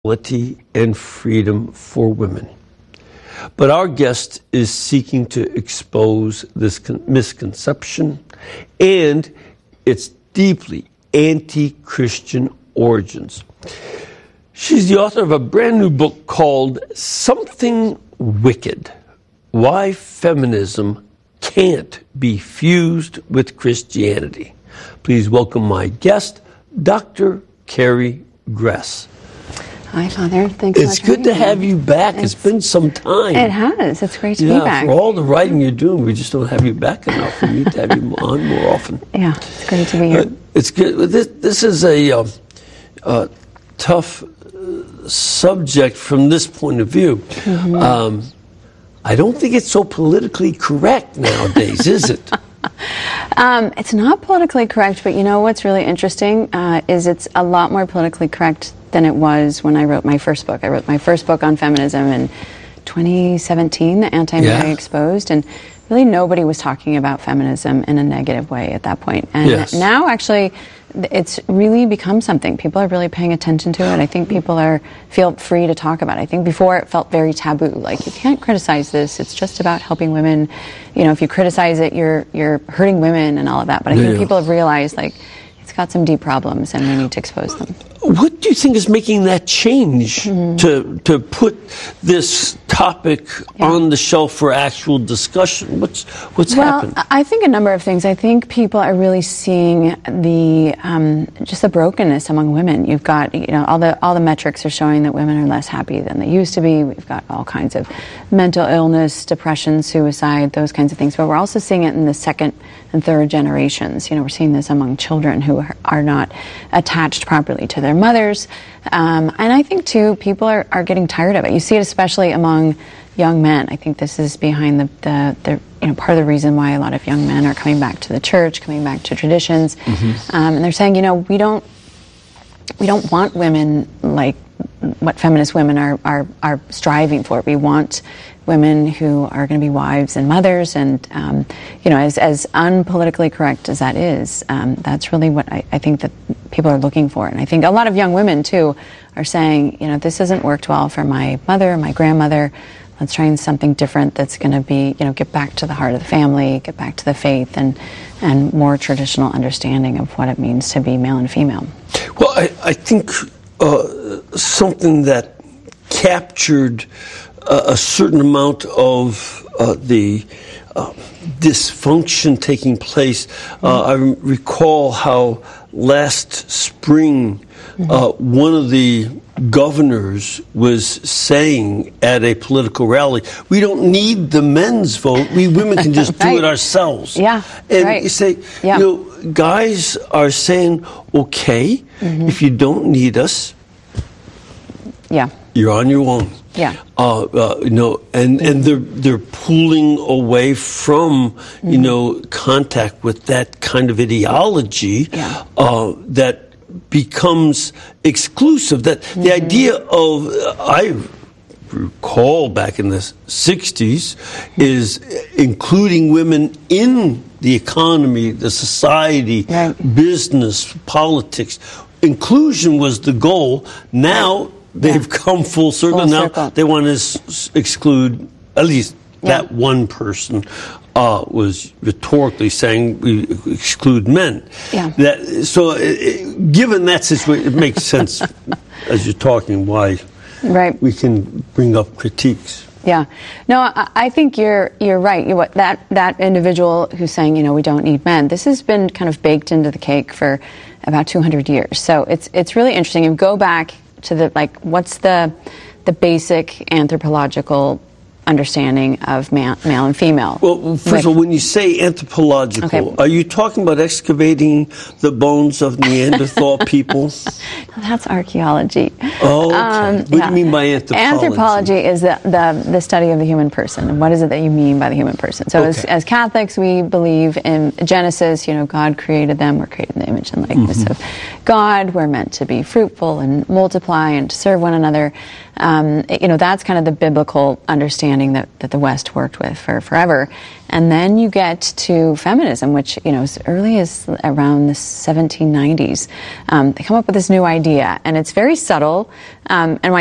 equality and freedom for women. But our guest is seeking to expose this misconception and its deeply anti-Christian origins. She's the author of a brand new book called Something Wicked: Why Feminism Can't Be Fused with Christianity. Please welcome my guest, Dr. Carrie Gress. Hi, Father. Thanks so much. It's good to have you back. It's been some time. It has. It's great to be back. For all the writing you're doing, we just don't have you back enough. We need to have you on more often. Yeah, it's great to be here. It's good. This is a tough subject from this point of view. Mm-hmm. I don't think it's so politically correct nowadays, is it? It's not politically correct, but you know what's really interesting is it's a lot more politically correct than it was when I wrote my first book. I wrote my first book on feminism in 2017, The Anti-Mary Exposed, and really nobody was talking about feminism in a negative way at that point. And now, actually, it's really become something. People are really paying attention to it. I think people feel free to talk about it. I think before it felt very taboo. Like, you can't criticize this. It's just about helping women. You know, if you criticize it, you're hurting women and all of that. But I think people have realized, like, it's got some deep problems and we need to expose them. What do you think is making that change to put this topic on the shelf for actual discussion? What's happened? Well, I think a number of things. I think people are really seeing just the brokenness among women. You've got, all the metrics are showing that women are less happy than they used to be. We've got all kinds of mental illness, depression, suicide, those kinds of things. But we're also seeing it in the second and third generations. We're seeing this among children who are not attached properly to their mothers. And I think, too, people are getting tired of it. You see it especially among young men. I think this is behind the part of the reason why a lot of young men are coming back to the church, coming back to traditions. And they're saying, we don't want women like what feminist women are striving for. We want women who are going to be wives and mothers, and as unpolitically correct as that is, that's really what I think that people are looking for. And I think a lot of young women too are saying, this hasn't worked well for my mother, my grandmother. Let's try something different that's going to be, get back to the heart of the family, get back to the faith, and more traditional understanding of what it means to be male and female. Well, I think something that captured a certain amount of the dysfunction taking place. I recall how last spring one of the governors was saying at a political rally, we don't need the men's vote. We women can just do it ourselves. Yeah, and you say, guys are saying, okay, if you don't need us, you're on your own. Yeah. And they're pulling away from, contact with that kind of ideology that becomes exclusive. That the idea of, I recall back in the 60s, is including women in the economy, the society, business, politics. Inclusion was the goal. Now, they've come full circle. Now they want to exclude at least that one person was rhetorically saying we exclude men. Given that situation, it makes sense as you're talking why we can bring up critiques. Yeah. No, I think you're right. That individual who's saying, we don't need men, this has been kind of baked into the cake for about 200 years. So it's really interesting. You go back to what's the basic anthropological understanding of male and female? Well, first of all, when you say anthropological, are you talking about excavating the bones of Neanderthal people? That's archaeology. Oh, okay. What do you mean by anthropology? Anthropology is the study of the human person. And what is it that you mean by the human person? So as Catholics, we believe in Genesis, God created them. We're created in the image and likeness of God. We're meant to be fruitful and multiply and to serve one another. That's kind of the biblical understanding understanding that the West worked with for forever. And then you get to feminism, which, as early as around the 1790s, they come up with this new idea, and it's very subtle. And when